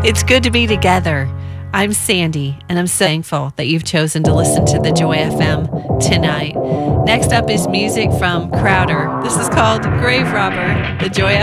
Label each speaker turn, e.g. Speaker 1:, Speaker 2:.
Speaker 1: It's good to be together. I'm Sandy, and I'm so thankful that you've chosen to listen to the Joy FM tonight. Next up is music from Crowder. This is called Grave Robber, the Joy